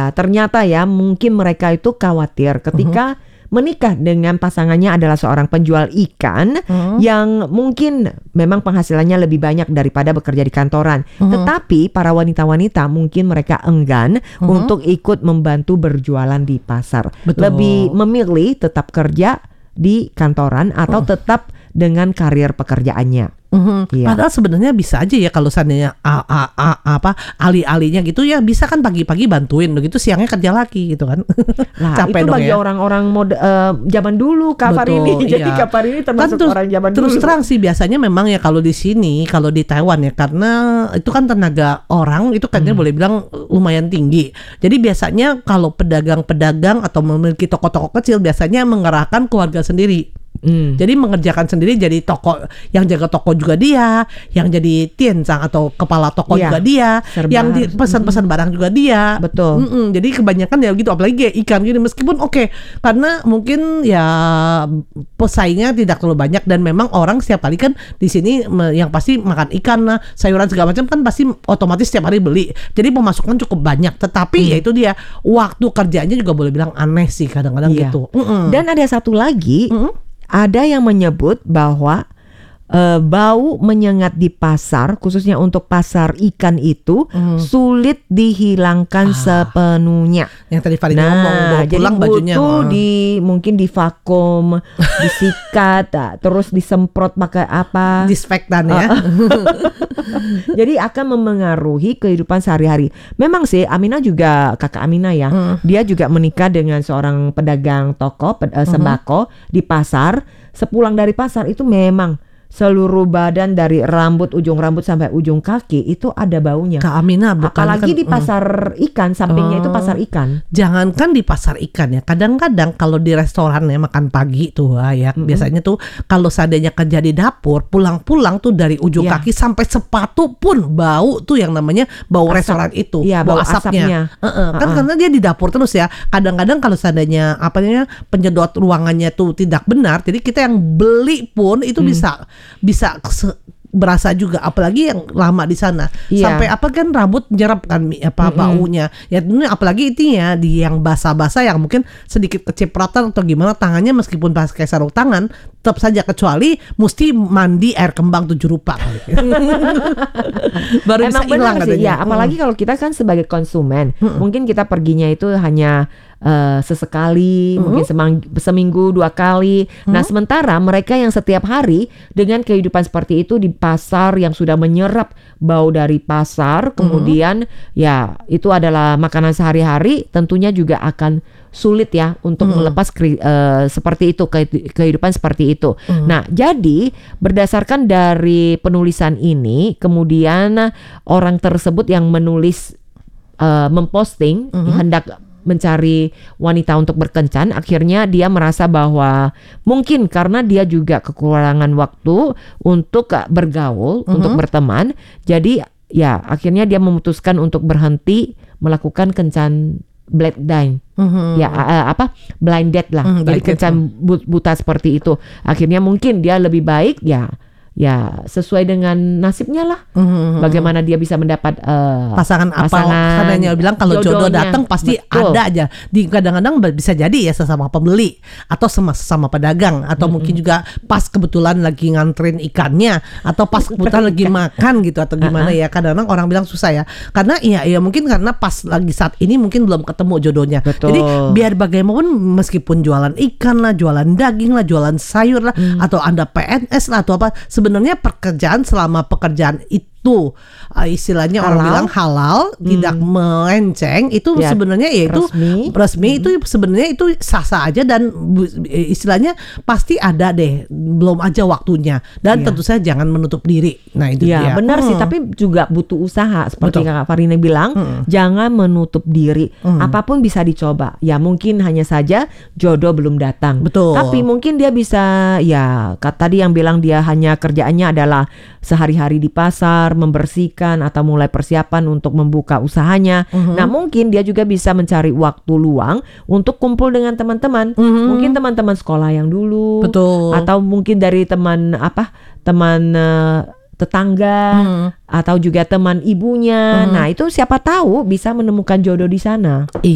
ya ternyata ya mungkin mereka itu khawatir ketika menikah dengan pasangannya adalah seorang penjual ikan yang mungkin memang penghasilannya lebih banyak daripada bekerja di kantoran. Tetapi para wanita-wanita mungkin mereka enggan untuk ikut membantu berjualan di pasar. Betul. Lebih memilih tetap kerja di kantoran atau tetap dengan karir pekerjaannya. Iya. Padahal sebenarnya bisa aja ya kalau seandainya ahli-ahlinya gitu ya bisa kan pagi-pagi bantuin begitu siangnya kerja lagi gitu kan. Nah, capek itu dong bagi ya. orang-orang zaman dulu Kak Farini. Jadi iya. Kak Farini termasuk Kan orang zaman terus dulu. terang sih biasanya memang ya kalau di sini, kalau di Taiwan ya karena itu kan tenaga orang itu kan boleh bilang lumayan tinggi. Jadi biasanya kalau pedagang-pedagang atau memiliki toko-toko kecil biasanya mengerahkan keluarga sendiri. Jadi mengerjakan sendiri, jadi toko yang jaga toko juga dia, yang jadi tiancang atau kepala toko juga dia, yang pesan-pesan barang juga dia. Betul. Jadi kebanyakan ya gitu, apalagi kayak ikan gini meskipun karena mungkin ya pesaingnya tidak terlalu banyak dan memang orang setiap kali kan di sini yang pasti makan ikan lah, sayuran segala macam kan pasti otomatis setiap hari beli. Jadi pemasukan cukup banyak, tetapi ya itu dia waktu kerjanya juga boleh bilang aneh sih kadang-kadang gitu. Dan ada satu lagi. Ada yang menyebut bahwa bau menyengat di pasar, khususnya untuk pasar ikan itu sulit dihilangkan sepenuhnya. Yang tadi Farid ngomong bawa pulang bajunya. Jadi mungkin di vakum, disikat, terus disemprot pakai apa? Disinfektan ya. Jadi akan memengaruhi kehidupan sehari-hari. Memang sih Aminah juga, kakak Aminah ya, dia juga menikah dengan seorang pedagang toko sembako di pasar. Sepulang dari pasar itu memang seluruh badan dari ujung rambut sampai ujung kaki itu ada baunya. Kak Aminah bukan apalagi kan, di pasar ikan, sampingnya itu pasar ikan. Jangankan di pasar ikan ya, kadang-kadang kalau di restoran ya makan pagi tuh ya, biasanya tuh kalau seandainya kerja di dapur, pulang-pulang tuh dari ujung kaki sampai sepatu pun bau tuh yang namanya bau asap. Restoran itu, bau asapnya. Kan karena dia di dapur terus ya. Kadang-kadang kalau seandainya penyedot ruangannya tuh tidak benar, jadi kita yang beli pun itu bisa berasa juga, apalagi yang lama di sana sampai kan rambut nyerap kan baunya ya, apalagi itu ya di yang basah-basah yang mungkin sedikit kecipratan atau gimana tangannya meskipun pakai sarung tangan tetap saja, kecuali mesti mandi air kembang 7 rupa baru bisa hilang katanya. Ya, apalagi kalau kita kan sebagai konsumen mungkin kita perginya itu hanya sesekali, mungkin seminggu 2 kali. Nah, sementara mereka yang setiap hari dengan kehidupan seperti itu di pasar yang sudah menyerap bau dari pasar, kemudian ya itu adalah makanan sehari-hari, tentunya juga akan sulit ya untuk melepas seperti itu, kehidupan seperti itu. Nah, jadi berdasarkan dari penulisan ini, kemudian orang tersebut yang menulis memposting hendak mencari wanita untuk berkencan, akhirnya dia merasa bahwa mungkin karena dia juga kekurangan waktu untuk bergaul, untuk berteman, jadi ya akhirnya dia memutuskan untuk berhenti melakukan kencan blind date, blind date lah, jadi kencan buta seperti itu. Akhirnya mungkin dia lebih baik ya sesuai dengan nasibnya lah. Bagaimana dia bisa mendapat pasangan seandainya bilang kalau jodoh datang pasti ada aja. Di kadang-kadang bisa jadi ya sesama pembeli atau sama pedagang atau mungkin juga pas kebetulan lagi nganterin ikannya atau pas kebetulan lagi makan gitu atau gimana ya. Kadang-kadang orang bilang susah ya. Karena ya mungkin karena pas lagi saat ini mungkin belum ketemu jodohnya. Jadi biar bagaimanapun meskipun jualan ikan lah, jualan daging lah, jualan sayur lah atau Anda PNS lah atau apa, sebenarnya selama pekerjaan itu istilahnya halal. Orang bilang halal, tidak melenceng, itu sebenarnya yaitu resmi itu sebenarnya itu sah-sah aja dan istilahnya pasti ada deh, belum aja waktunya dan tentu saja jangan menutup diri. Nah itu dia. Benar sih, tapi juga butuh usaha seperti Kak Farina bilang, jangan menutup diri. Apapun bisa dicoba. Ya mungkin hanya saja jodoh belum datang. Betul. Tapi mungkin dia bisa tadi yang bilang dia hanya kerjaannya adalah sehari-hari di pasar, membersihkan atau mulai persiapan untuk membuka usahanya. Nah, mungkin dia juga bisa mencari waktu luang untuk kumpul dengan teman-teman. Mungkin teman-teman sekolah yang dulu. Betul. Atau mungkin dari teman tetangga atau juga teman ibunya. Nah, itu siapa tahu bisa menemukan jodoh di sana.